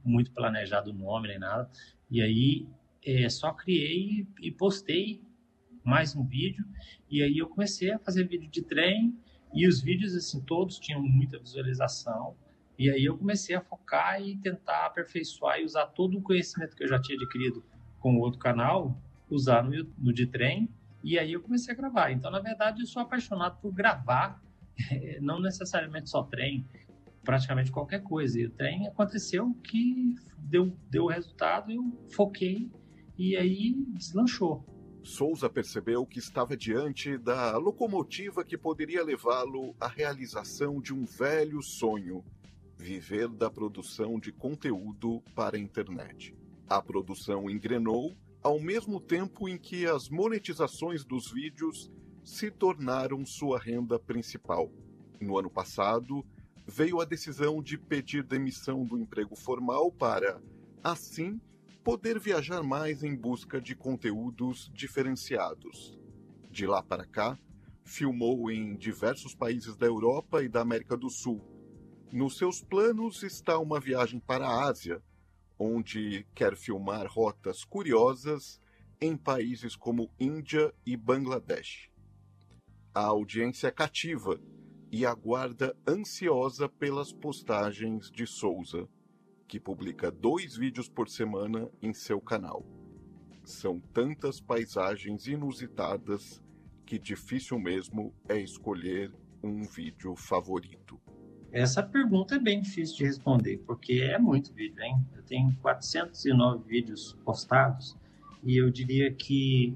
muito planejado o nome nem nada. E aí só criei e postei mais um vídeo. E aí eu comecei a fazer vídeo de trem e os vídeos assim todos tinham muita visualização. E aí eu comecei a focar e tentar aperfeiçoar e usar todo o conhecimento que eu já tinha adquirido com o outro canal, usar no de trem. E aí eu comecei a gravar. Então, na verdade, eu sou apaixonado por gravar, não necessariamente só trem, praticamente qualquer coisa. E o trem aconteceu que deu resultado, eu foquei e aí deslanchou. Souza percebeu que estava diante da locomotiva que poderia levá-lo à realização de um velho sonho: viver da produção de conteúdo para a internet. A produção engrenou ao mesmo tempo em que as monetizações dos vídeos se tornaram sua renda principal. No ano passado, veio a decisão de pedir demissão do emprego formal para, assim, poder viajar mais em busca de conteúdos diferenciados. De lá para cá, filmou em diversos países da Europa e da América do Sul. Nos seus planos está uma viagem para a Ásia, onde quer filmar rotas curiosas em países como Índia e Bangladesh. A audiência é cativa e aguarda ansiosa pelas postagens de Souza, que publica 2 vídeos por semana em seu canal. São tantas paisagens inusitadas que difícil mesmo é escolher um vídeo favorito. Essa pergunta é bem difícil de responder, porque é muito vídeo, hein? Eu tenho 409 vídeos postados e eu diria que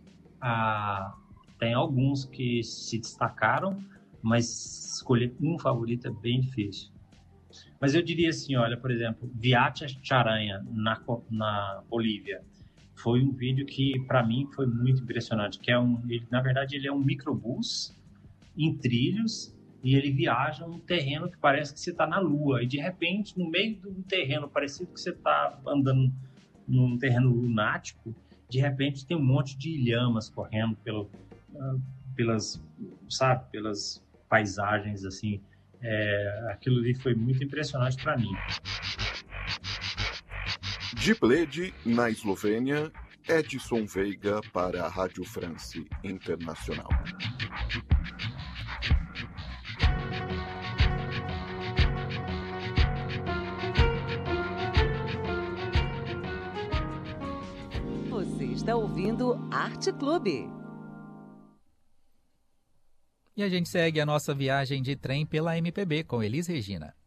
tem alguns que se destacaram, mas escolher um favorito é bem difícil. Mas eu diria assim, olha, por exemplo, Viacha Charanha na Bolívia. Foi um vídeo que, para mim, foi muito impressionante, na verdade, ele é um microbus em trilhos e ele viaja num terreno que parece que você está na Lua. E, de repente, no meio do terreno, parecido que você está andando num terreno lunático, de repente tem um monte de lhamas correndo pelas paisagens, assim. Aquilo ali foi muito impressionante para mim. De Bled, na Eslovênia, Edson Veiga para a Rádio France Internacional. Você está ouvindo Arte Clube. E a gente segue a nossa viagem de trem pela MPB com Elis Regina.